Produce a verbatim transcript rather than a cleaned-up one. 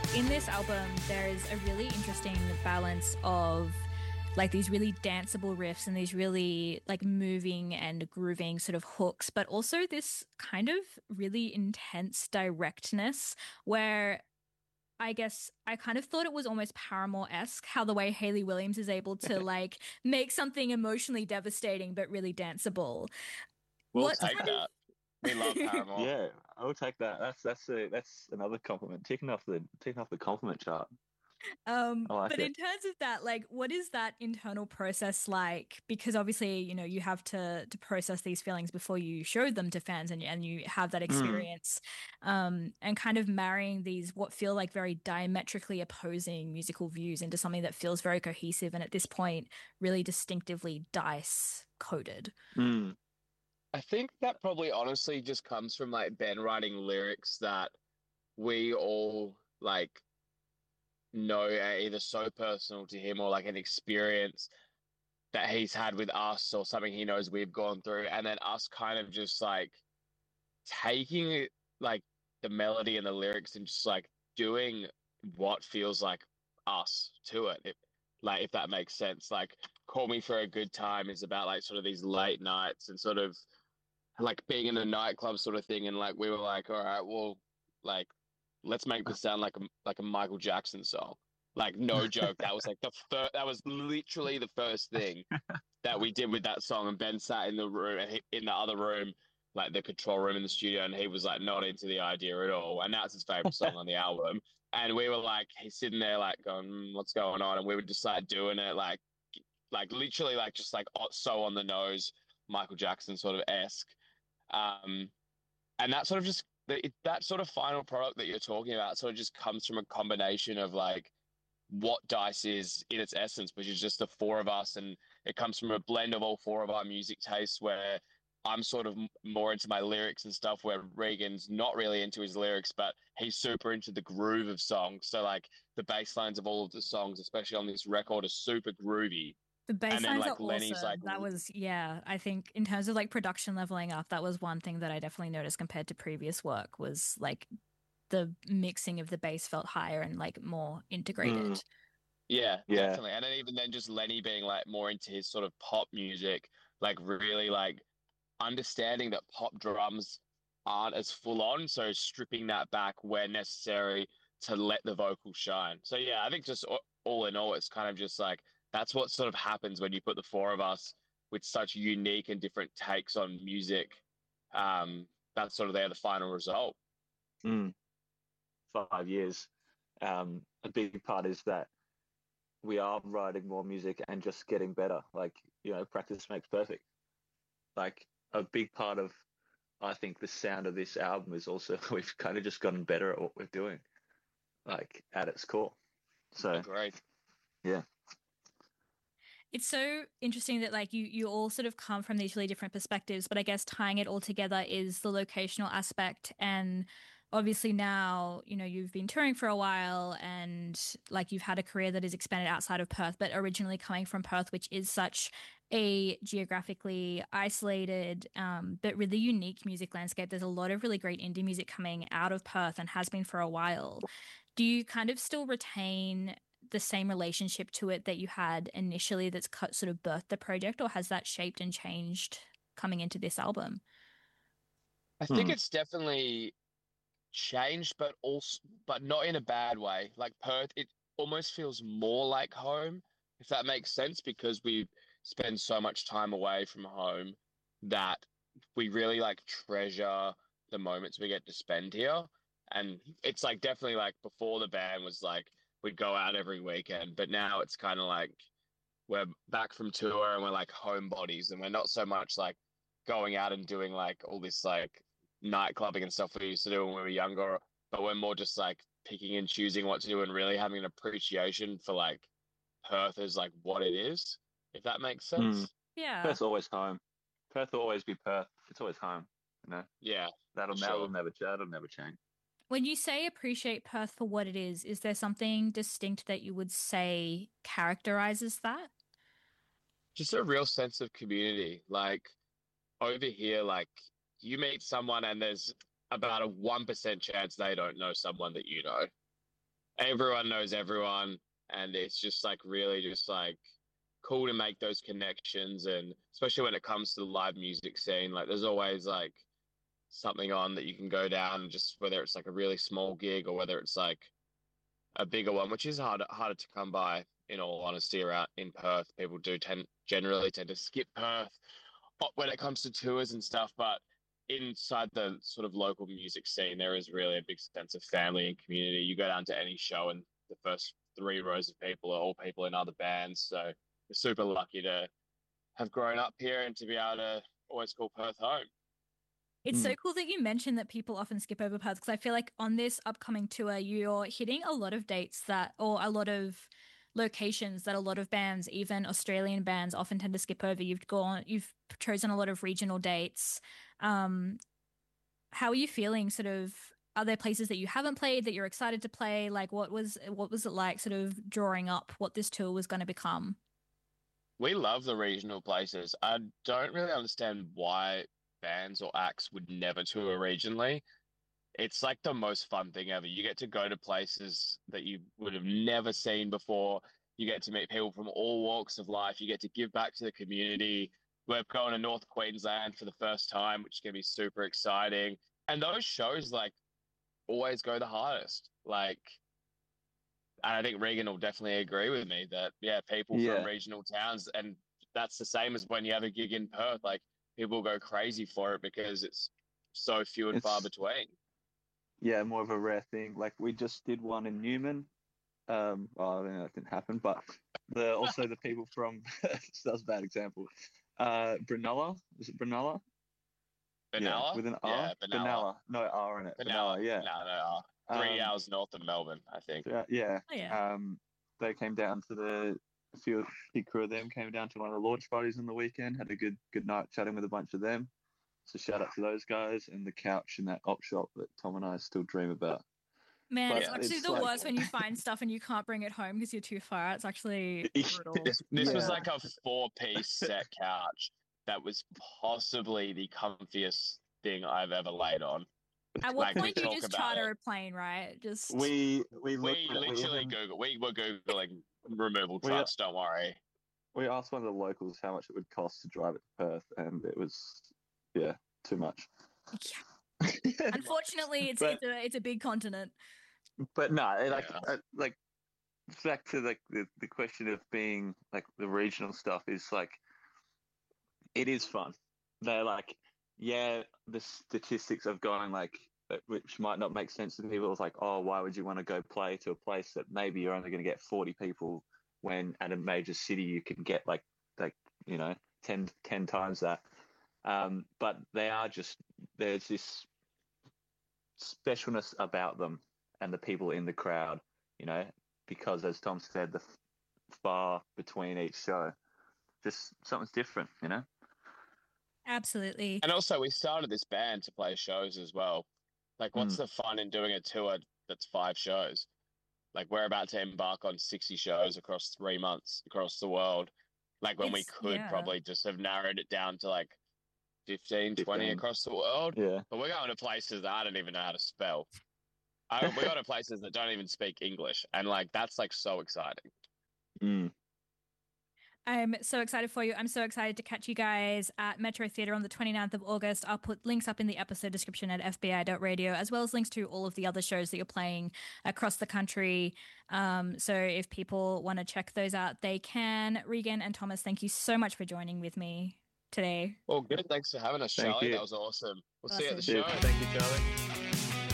In this album, there is a really interesting balance of like these really danceable riffs and these really like moving and grooving sort of hooks, but also this kind of really intense directness where I guess I kind of thought it was almost Paramore-esque how the way Hayley Williams is able to like make something emotionally devastating but really danceable. We'll What take kind that. We love of Paramore. Yeah, I'll take that. That's that's a that's another compliment. Ticking off the ticking off the compliment chart. Um, I like but it. in terms of that, like, what is that internal process like? Because obviously, you know, you have to to process these feelings before you show them to fans, and and you have that Mm. experience, um, and kind of marrying these what feel like very diametrically opposing musical views into something that feels very cohesive, and at this point, really distinctively Dice coded. Mm. I think that probably honestly just comes from like Ben writing lyrics that we all like know are either so personal to him or like an experience that he's had with us or something he knows we've gone through, and then us kind of just like taking it like the melody and the lyrics and just like doing what feels like us to it. If, like if that makes sense. Like Call Me for a Good Time is about like sort of these late nights and sort of like being in a nightclub sort of thing. And like we were like, all right, well, like let's make this sound like a like a Michael Jackson song. Like no joke, that was like the first. That was literally the first thing that we did with that song. And Ben sat in the room and he, in the other room, like the control room in the studio, and he was like not into the idea at all. And that's his favorite song on the album. And we were like, he's sitting there like going, "Mm, what's going on?" And we would just like doing it like, like literally like just like so on the nose, Michael Jackson sort of esque. Um, and that sort of just that sort of final product that you're talking about sort of just comes from a combination of like what Dice is in its essence, which is just the four of us, and it comes from a blend of all four of our music tastes. Where I'm sort of more into my lyrics and stuff, where Regan's not really into his lyrics, but he's super into the groove of songs. So like the bass lines of all of the songs, especially on this record, are super groovy. The bass And then lines are like Lenny's like awesome. That was, yeah, I think in terms of like production leveling up, that was one thing that I definitely noticed compared to previous work was like the mixing of the bass felt higher and like more Mm. integrated. Yeah, Yeah. definitely. And then even then just Lenny being like more into his sort of pop music, like really like understanding that pop drums aren't as full on, so stripping that back where necessary to let the vocals shine. So yeah, I think just all in all, it's kind of just like that's what sort of happens when you put the four of us with such unique and different takes on music. Um, that's sort of there the final result. Mm. Five years. Um, a big part is that we are writing more music and just getting better. Like, you know, practice makes perfect. Like a big part of, I think, the sound of this album is also we've kind of just gotten better at what we're doing, like at its core. So, Agreed. yeah. It's so interesting that like you you all sort of come from these really different perspectives, but I guess tying it all together is the locational aspect. And obviously now, you know, you've been touring for a while and like you've had a career that is expanded outside of Perth, but originally coming from Perth, which is such a geographically isolated um, but really unique music landscape. There's a lot of really great indie music coming out of Perth and has been for a while. Do you kind of still retain the same relationship to it that you had initially that's cut, sort of birthed the project, or has that shaped and changed coming into this album? I think Hmm. it's definitely changed, but also, but not in a bad way. Like Perth, it almost feels more like home, if that makes sense, because we spend so much time away from home that we really like treasure the moments we get to spend here. And it's like definitely like before the band was like we'd go out every weekend, but now it's kind of like we're back from tour and we're like homebodies and we're not so much like going out and doing like all this like night clubbing and stuff we used to do when we were younger, but we're more just like picking and choosing what to do and really having an appreciation for like Perth as like what it is, if that makes Hmm. sense. Yeah. Perth's always home. Perth will always be Perth. It's always home. You know, Yeah, that'll for that'll sure. never that'll never change. When you say appreciate Perth for what it is, is there something distinct that you would say characterizes that? Just a real sense of community. Like over here, like you meet someone and there's about a one percent chance they don't know someone that you know. everyone knows everyone, and it's just like really just like cool to make those connections, and especially when it comes to the live music scene, like there's always like something on that you can go down, just whether it's like a really small gig or whether it's like a bigger one, which is harder harder to come by. In all honesty, around in Perth, people do tend generally tend to skip Perth when it comes to tours and stuff. But inside the sort of local music scene, there is really a big sense of family and community. You go down to any show, and the first three rows of people are all people in other bands. So we're super lucky to have grown up here and to be able to always call Perth home. It's Mm. so cool that you mentioned that people often skip over Perth, because I feel like on this upcoming tour, you're hitting a lot of dates that, or a lot of locations that a lot of bands, even Australian bands, often tend to skip over. You've gone, you've chosen a lot of regional dates. Um, how are you feeling? Sort of, are there places that you haven't played that you're excited to play? Like, what was what was it like, sort of drawing up what this tour was going to become? We love the regional places. I don't really understand why bands or acts would never tour regionally. It's like the most fun thing ever. You get to go to places that you would have never seen before. You get to meet people from all walks of life. You get to give back to the community. We're going to North Queensland for the first time, which is going to be super exciting. And those shows, like, always go the hardest. Like, and I think Regan will definitely agree with me that, yeah, people Yeah. from regional towns, and that's the same as when you have a gig in Perth, like, people go crazy for it because it's so few and far It's- between. Yeah, more of a rare thing. Like we just did one in Newman. Um, well, I mean, that didn't happen, but the also the people from that was a bad example. Uh, Brunella, is it Brunella? Benalla? Yeah, with an R. Yeah, Benalla. Benalla, no R in it. Benalla, Benalla, yeah. No, no, no. Three Um, hours north of Melbourne, I think. Yeah, yeah. Oh, yeah. Um, they came down to the a few big crew of them came down to one of the launch parties on the weekend. Had a good good night chatting with a bunch of them. So shout out to those guys and the couch in that op shop that Tom and I still dream about. Man, But it's actually it's the like- worst when you find stuff and you can't bring it home because you're too far. It's actually brutal. This this was Yeah. like a four-piece set couch that was possibly the comfiest thing I've ever laid on. At what Like, we point do you talk just about charter it. a plane, right? Just We we looked We at it, we literally even- Google. We were googling removal We- trucks. Don't worry. we asked one of the locals how much it would cost to drive it to Perth, and it was yeah too much. unfortunately, it's But- it's a it's a big continent. But no, it, like Yeah. uh, like back to like the, the question of being like the regional stuff is like it is fun. They're like yeah, the statistics of going like uh, which might not make sense to people. It's like oh, why would you want to go play to a place that maybe you're only going to get forty people when at a major city you can get like like you know ten, ten times that. Um, but they are just there's this specialness about them and the people in the crowd, you know, because as Tom said, the f- far between each show, just something's different, you know. Absolutely. And also, we started this band to play shows as well. Like, what's Mm. the fun in doing a tour that's five shows? Like, we're about to embark on sixty shows across three months across the world. Like, when we It's- could yeah. probably just have narrowed it down to like fifteen, twenty fifteen. across the world. Yeah, But we're going to places that I don't even know how to spell. I, we're going to places that don't even speak English. And, like, that's, like, so exciting. mm. I'm so excited for you. I'm so excited to catch you guys at Metro Theatre on the twenty-ninth of August. I'll put links up in the episode description at f b i dot radio, as well as links to all of the other shows that you're playing across the country. Um, so if people want to check those out, they can. Regan and Thomas, thank you so much for joining with me today. Well, good. Thanks for having us, Thank Charlie. you. That was awesome. We'll see you at the Awesome. show. Cheers. Thank you, Charlie.